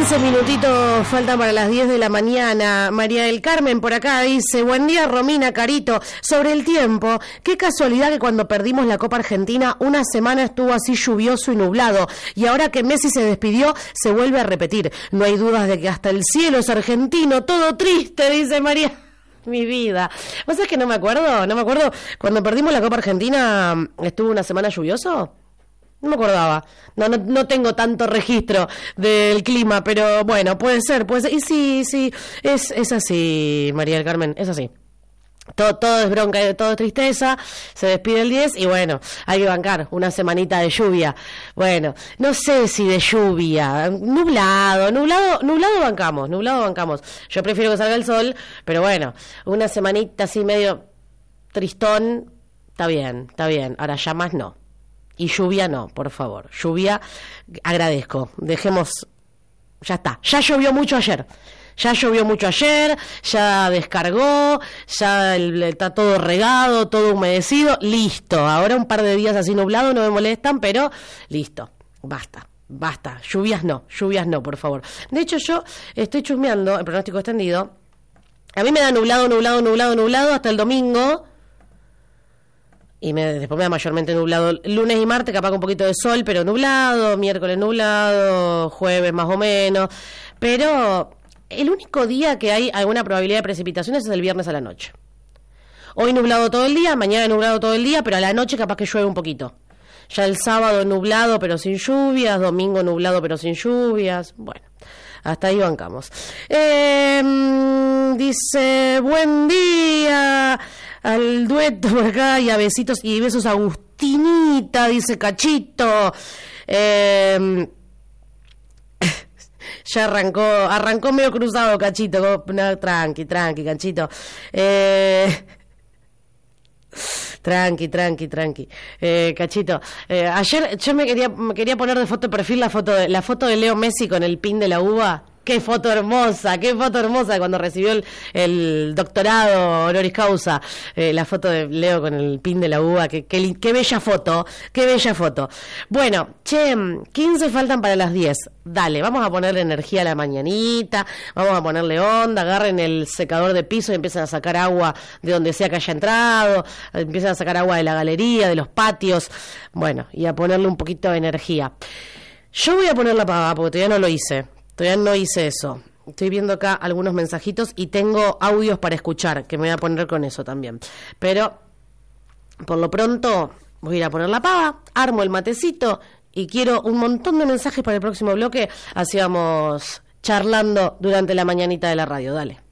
15 minutitos faltan para las 10 de la mañana. María del Carmen por acá dice: buen día, Romina, Carito. Sobre el tiempo, qué casualidad que cuando perdimos la Copa Argentina una semana estuvo así lluvioso y nublado, y ahora que Messi se despidió se vuelve a repetir. No hay dudas de que hasta el cielo es argentino. Todo triste, dice María. Mi vida. ¿Vos sabés que no me acuerdo? Cuando perdimos la Copa Argentina, ¿estuvo una semana lluvioso? No me acordaba. No tengo tanto registro del clima, pero bueno, puede ser. Y sí, es así, María del Carmen, es así. Todo es bronca, todo es tristeza, se despide el 10 y bueno, hay que bancar una semanita de lluvia. Bueno, no sé si de lluvia, nublado bancamos. Yo prefiero que salga el sol, pero bueno, una semanita así medio tristón, está bien. Ahora ya más no. Y lluvia no, por favor. Lluvia, agradezco. Dejemos, ya está. Ya llovió mucho ayer, ya descargó, ya está todo regado, todo humedecido, listo. Ahora un par de días así nublado no me molestan, pero listo, basta. Lluvias no, por favor. De hecho, yo estoy chusmeando el pronóstico extendido. A mí me da nublado hasta el domingo. Y después me da mayormente nublado lunes y martes, capaz con un poquito de sol, pero nublado, miércoles nublado, jueves más o menos. Pero el único día que hay alguna probabilidad de precipitaciones es el viernes a la noche. Hoy nublado todo el día, mañana nublado todo el día, pero a la noche capaz que llueve un poquito. Ya el sábado nublado pero sin lluvias, domingo nublado pero sin lluvias. Bueno, hasta ahí bancamos. Dice, buen día al dueto por acá y a besitos y besos Agustinita, dice Cachito. Ya arrancó medio cruzado Cachito. No, tranqui, Cachito. Tranqui. Cachito. Ayer yo me quería poner de foto de perfil la foto de Leo Messi con el pin de la uva. Qué foto hermosa cuando recibió el doctorado honoris causa. La foto de Leo con el pin de la uva, qué bella foto. Bueno, 15 faltan para las 10. Dale, vamos a ponerle energía a la mañanita, vamos a ponerle onda, agarren el secador de piso y empiezan a sacar agua de donde sea que haya entrado, empiezan a sacar agua de la galería, de los patios, bueno, y a ponerle un poquito de energía. Yo voy a poner la pava porque todavía no hice eso. Estoy viendo acá algunos mensajitos y tengo audios para escuchar, que me voy a poner con eso también. Pero, por lo pronto, voy a ir a poner la pava, armo el matecito y quiero un montón de mensajes para el próximo bloque. Así vamos charlando durante la mañanita de la radio. Dale.